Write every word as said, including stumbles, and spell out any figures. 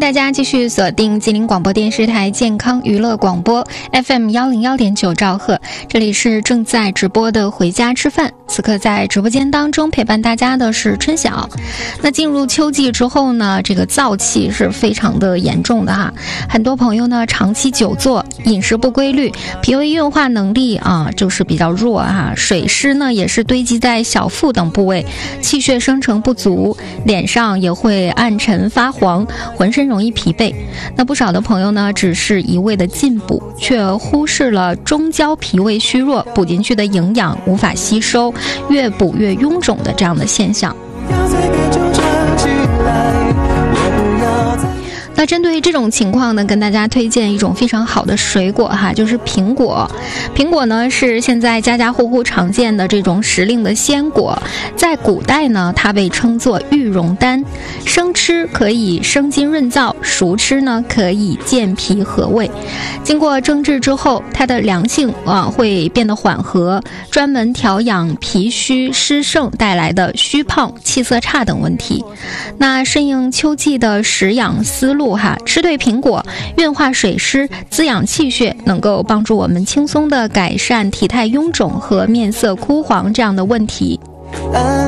大家继续锁定吉林广播电视台健康娱乐广播 F M 一零一点九兆赫，这里是正在直播的回家吃饭。此刻在直播间当中陪伴大家的是春晓。那进入秋季之后呢，这个燥气是非常的严重的哈。很多朋友呢长期久坐，饮食不规律，脾胃运化能力啊就是比较弱哈。水湿呢也是堆积在小腹等部位，气血生成不足，脸上也会暗沉发黄，浑身容易疲惫。那不少的朋友呢只是一味的进补，却忽视了中焦脾胃虚弱，补进去的营养无法吸收，越补越臃肿的这样的现象。那针对这种情况呢，跟大家推荐一种非常好的水果哈，就是苹果。苹果呢是现在家家户户常见的这种时令的鲜果，在古代呢它被称作玉容丹。生吃可以生津润燥，熟吃呢可以健脾和胃。经过蒸制之后，它的凉性啊会变得缓和，专门调养脾虚湿盛带来的虚胖、气色差等问题。那顺应秋季的食养思路哈，吃对苹果，运化水湿，滋养气血，能够帮助我们轻松的改善体态臃肿和面色枯黄这样的问题。